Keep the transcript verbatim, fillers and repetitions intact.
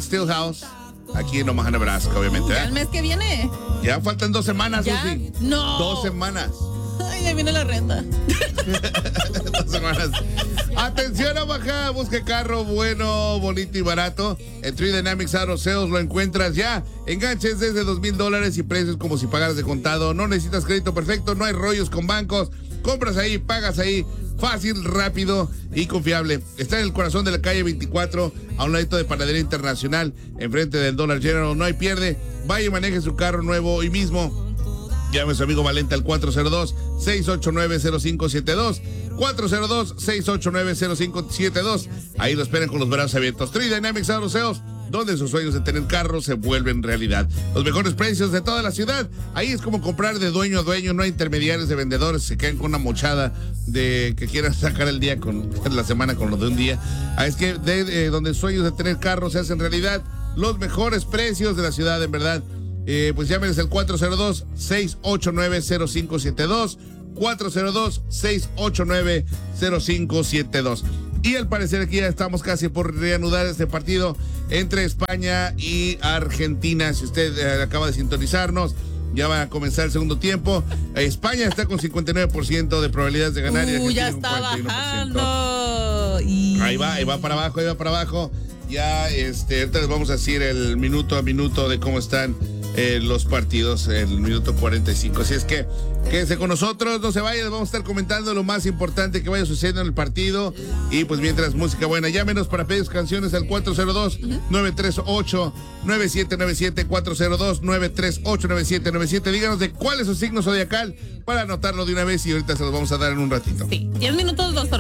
el Steelhouse, aquí en Omaha, Nebraska, obviamente. Ya ¿eh? el mes que viene. Ya faltan dos semanas, ¿Ya? Susi. No. Dos semanas. Ay, ya viene la renta. Dos semanas. Atención, Omaha, busca carro bueno, bonito y barato. En Tree Dynamics Auto Sales lo encuentras ya. Enganches desde dos mil dólares y precios como si pagaras de contado. No necesitas crédito perfecto, no hay rollos con bancos. Compras ahí, pagas ahí. Fácil, rápido y confiable. Está en el corazón de la calle veinticuatro, a un ladito de Panadería Internacional, enfrente del Dollar General. No hay pierde. Vaya y maneje su carro nuevo hoy mismo. Llame a su amigo Valente al cuatro cero dos, seis ocho nueve, cero cinco siete dos. cuatro cero dos, seis ocho nueve, cero cinco siete dos. Ahí lo esperan con los brazos abiertos. Tree Dynamics Auto Sales, donde sus sueños de tener carro se vuelven realidad. Los mejores precios de toda la ciudad. Ahí es como comprar de dueño a dueño. No hay intermediarios de vendedores. Se quedan con una mochada de que quieran sacar el día con la semana con lo de un día. Ahí es que de, de donde sueños de tener carro se hacen realidad. Los mejores precios de la ciudad, en verdad. Eh, pues llámenes al cuatro cero dos, seis ocho nueve, cero cinco siete dos. cuatro cero dos, seis ocho nueve, cero cinco siete dos. Y al parecer aquí ya estamos casi por reanudar este partido entre España y Argentina. Si usted eh, acaba de sintonizarnos, ya va a comenzar el segundo tiempo. Eh, España está con cincuenta y nueve por ciento de probabilidades de ganar. Uh, y ya Argentina está con cuarenta y uno por ciento. bajando. Y... Ahí va, ahí va para abajo, ahí va para abajo. Ya, este, ahorita les vamos a decir el minuto a minuto de cómo están eh, los partidos, el minuto cuarenta y cinco. Así es que quédense con nosotros, no se vayan, les vamos a estar comentando lo más importante que vaya sucediendo en el partido. Y pues mientras, música buena, llámenos para pedir canciones al cuatro cero dos, nueve tres ocho, nueve siete nueve siete, cuatro cero dos, nueve tres ocho, nueve siete nueve siete. Díganos de cuál es su signo zodiacal para anotarlo de una vez y ahorita se los vamos a dar en un ratito. Sí, diez minutos, dos